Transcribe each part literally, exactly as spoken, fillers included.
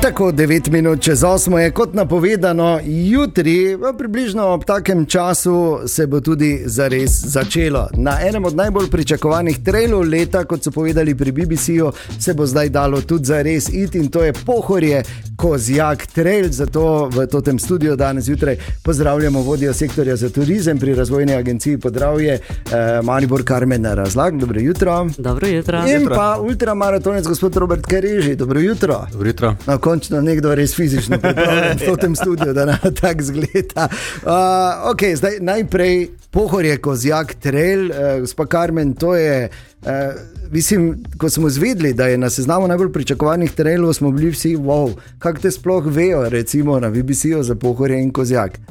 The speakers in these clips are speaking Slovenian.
Tako devet minut čez osmo je kot napovedano, jutri, približno ob takem času, se bo tudi zares začelo. Na enem od najbolj pričakovanih trailov leta, kot so povedali pri B B C-ju, se bo zdaj dalo tudi zares iti in to je Pohorje Kozjak trail. Zato v tem studiu danes jutraj pozdravljamo vodjo sektorja za turizem pri Razvojni agenciji Podravje, eh, Maribor Karmen Razlag. Dobro jutro. Dobro jutro. In pa ultramaratonec gospod Robert Kereži. Dobro jutro. Dobro jutro. No, končno nekdo res fizično pripravljen v tem studiu, da na tak zgleda. Uh, ok, zdaj najprej Pohorje Kozjak trail. Uh, gospa Karmen, to je, uh, mislim, ko smo izvedeli, da je na seznamu najbolj pričakovanih trailov, smo bili vsi, wow, kako te sploh vejo, recimo na B B C-ju za Pohorje in Kozjak?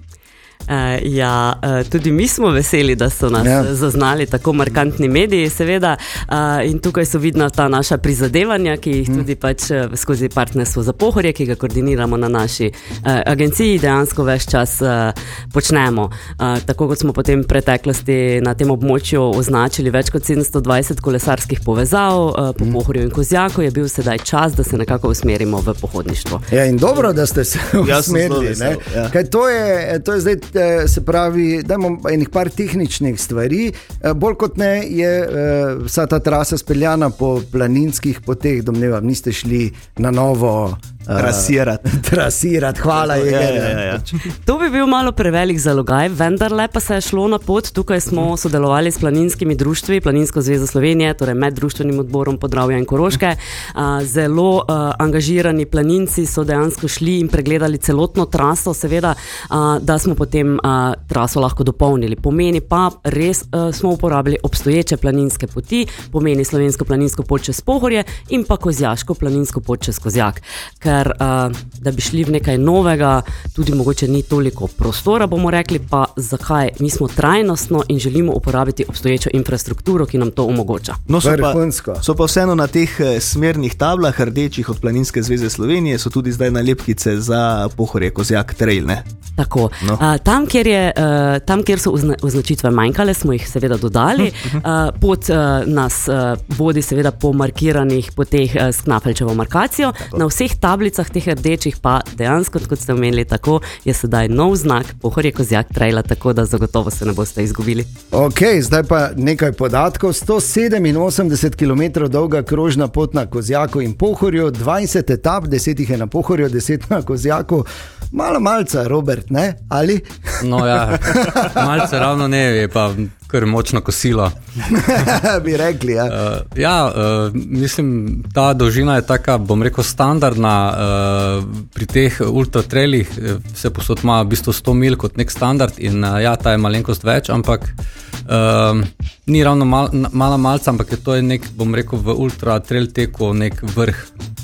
Uh, ja, uh, tudi mi smo veseli, da so nas ja. zaznali tako markantni mediji, seveda, uh, in tukaj so vidna ta naša prizadevanja, ki jih tudi pač uh, skozi partnerstvo za Pohorje, ki ga koordiniramo na naši uh, agenciji, dejansko ves čas uh, počnemo. Uh, tako kot smo potem v preteklosti na tem območju označili več kot sedemsto dvajset kolesarskih povezav uh, po Pohorju in Kozjaku, je bil sedaj čas, da se nekako usmerimo v pohodništvo. Ja, in dobro, da ste se usmerili, ne? Ja. Kaj to je, to je zdaj se pravi, dajmo enih par tehničnih stvari, bolj kot ne je vsa ta trasa speljana po planinskih poteh, domnevam, niste šli na novo Trasirati. Trasirati, hvala. Je, ja, ja, ja. To bi bil malo prevelik zalogaj, vendarle pa se je šlo na pot. Tukaj smo sodelovali s planinskimi društvi, Planinsko zvezo Slovenije, torej med društvenim odborom Podravja in Koroške. Zelo angažirani planinci so dejansko šli in pregledali celotno traso, seveda, da smo potem traso lahko dopolnili. Pomeni pa, res smo uporabili obstoječe planinske poti, pomeni slovensko planinsko pot čez Pohorje in pa kozjaško planinsko pot čez Kozjak. Ker uh, da bi šli v nekaj novega, tudi mogoče ni toliko prostora, bomo rekli, pa zakaj? Mi smo trajnostno in želimo uporabiti obstoječo infrastrukturo, ki nam to omogoča. No, so, pa, so pa vseeno na teh smernih tablah, rdečih od Planinske zveze Slovenije, so tudi zdaj nalepkice za Pohorje Kozjak trail, ne? Tako. No. Uh, tam, kjer je, uh, tam, kjer so ozna, označitve manjkale, smo jih seveda dodali. Uh, pot uh, nas uh, vodi seveda po markiranih poteh uh, s knafelčevo markacijo. Tako. Na vseh tablicah teh rdečih pa dejansko, kot ste omenili, tako je sedaj nov znak Pohorje Kozjak traila, tako da zagotovo se ne boste izgubili. Ok, zdaj pa nekaj podatkov. sto sedeminosemdeset kilometrov dolga krožna pot na Kozjaku in Pohorju, dvajset etap, deset jih je na Pohorju, deset na Kozjaku. Malo malca, Robert, ne? Ali? No ja, malce ravno ne, je pa kar močno kosilo. Bi rekli, ja. Uh, ja, uh, mislim, ta dolžina je taka, bom rekel, standardna. Uh, pri teh ultratrailih se posod ima v bistvu sto milj kot nek standard in uh, ja, ta je malenkost več, ampak uh, ni ravno mal, mala malca, ampak je to je nek, bom rekel, v ultratrail teku nek vrh.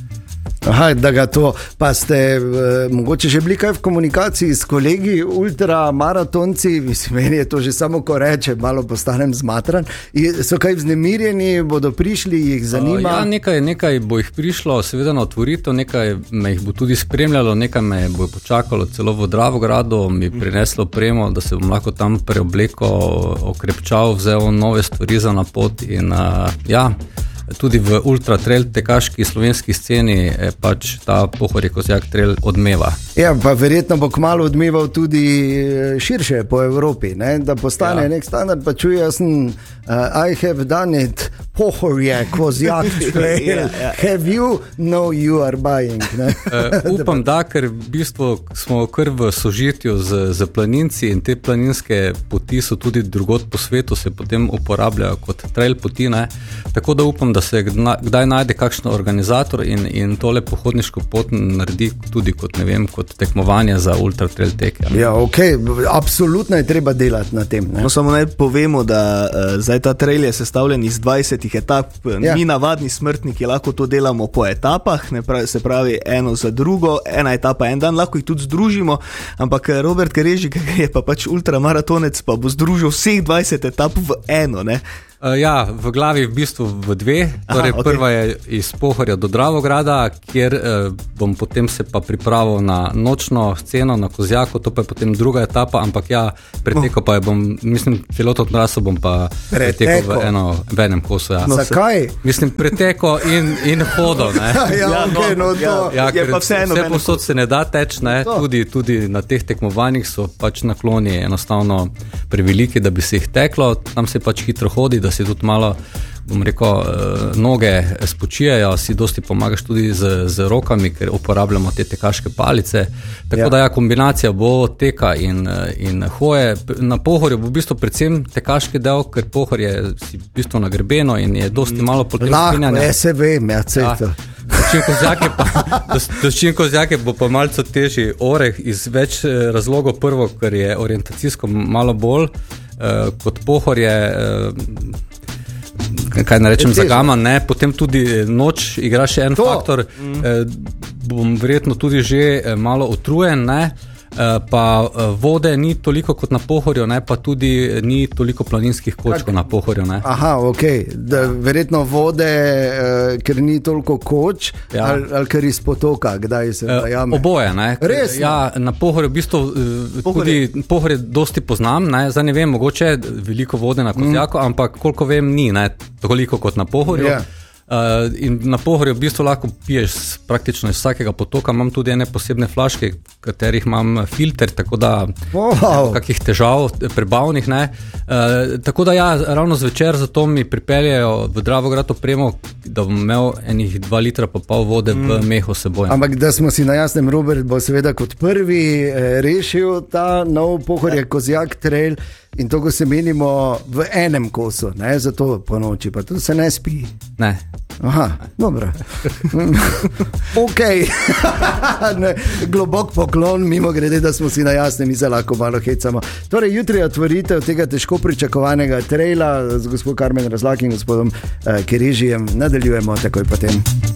Aha, da ga to, pa ste uh, mogoče že bili kaj v komunikaciji s kolegi ultramaratonci, mislim, meni je to že samo ko reče, malo postanem zmatran, I, so kaj vznemirjeni, bodo prišli, jih zanima? Uh, ja, nekaj, nekaj bo jih prišlo, seveda na otvoritev, nekaj me jih bo tudi spremljalo, nekaj me bo počakalo celo v Dravogradu, mi prineslo premo, da se bom lahko tam preobleko, okrepčal, vzel nove stvari za na pot in uh, ja, tudi v ultra trail tekaški slovenski sceni pač ta Pohorje Kozjak trail odmeva. Ja, pa verjetno bo kmalu odmeval tudi širše po Evropi, ne? Da postane ja. nek standard, pa čuje, jaz sem uh, I have done it, Pohorje Kozjak trail, ja, ja. Have you? No, you are buying. uh, upam, da, ker v bistvu smo kar v sožitju z, z planinci in te planinske poti so tudi drugod po svetu, se potem uporabljajo kot trail poti, ne? Tako da upam, da se kdaj najde kakšen organizator in, in tole pohodniško pot naredi tudi kot, ne vem, kot tekmovanje za ultra trail teke. Ja, ok, absolutno je treba delati na tem. Ne? No, samo naj povemo, da uh, zdaj ta trail je sestavljen iz dvajsetih etap. Ja. Mi navadni smrtniki lahko to delamo po etapah, ne pravi, se pravi eno za drugo, ena etapa en dan, lahko jih tudi združimo, ampak Robert Kereži, ki je pa pač ultramaratonec, pa bo združil vseh dvajset etap v eno, ne? Uh, ja, v glavi v bistvu v dve. Torej, Aha, okay. Prva je iz Pohorja do Dravograda, kjer uh, bom potem se pa pripravil na nočno sceno na Kozjaku, to pa je potem druga etapa, ampak ja, preteko pa je bom, mislim, celotno traso bom pa pretekel v, eno, v enem kosu. Ja. No, zakaj? Mislim, preteko in, in hodo. Ne. ja, ja, okay, no, to. Ja, ja, pa vse posod se ne da teč, ne. Tudi, tudi na teh tekmovanjih so pač nakloni enostavno preveliki, da bi se jih teklo, tam se pač hitro hodi, da si tudi malo, bom rekel, noge spočijajo, si dosti pomagaš tudi z, z rokami, ker uporabljamo te tekaške palice. Tako ja. da ja, kombinacija bo teka in, in hoje. Na Pohorju bo v bistvu predvsem tekaški del, ker Pohor je si v bistvu nagrebeno in je dosti malo potem spinjanja. Lahko, jaz se vem, ja, cejto. Doščin Kozjake bo pa malce težji oreh iz več razlogov. Prvo, ker je orientacijsko malo bolj uh, kot Pohor je uh, kaj ne rečem za gama, ne, potem tudi noč igra še en to. faktor, mm. uh, bom verjetno tudi že malo utrujen, ne. Pa vode ni toliko kot na Pohorju, ne, pa tudi ni toliko planinskih koč kot na Pohorju. Ne. Aha, ok. Da, verjetno vode, uh, ker ni toliko koč, ja. ali, ali ker iz potoka, kdaj se najame? Oboje, ne. Res? Ja, na Pohorju v bistvu uh, tudi Pohorje dosti poznam, ne. Zdaj ne vem, mogoče veliko vode na Kozjaku, mm. ampak koliko vem, ni, ne, toliko kot na Pohorju. Yeah. Uh, in na Pohorju v bistvu lahko piješ praktično iz vsakega potoka. Imam tudi ene posebne flaške, v katerih imam filter, tako da wow. kakih težav prebavnih, ne. Uh, tako da ja, ravno zvečer zato mi pripeljajo v Dravograd opremo, da bom imel enih dva litra pa pol vode mm. v mehu seboj. Ampak da smo si na jasnem, Robert bo seveda kot prvi eh, rešil ta nov Pohorje Kozjak trail. In to, ko se menimo v enem kosu, ne, zato po noči, pa tudi se ne spi. Ne. Aha, dobro. ok. ne, globok poklon, mimo grede, da smo si na jasnem, mi se lahko malo hecamo. Torej, jutri je otvoritev tega težko pričakovanega traila z gospod Karmen Razlak in gospodom uh, Kerežijem. Nadaljujemo takoj potem.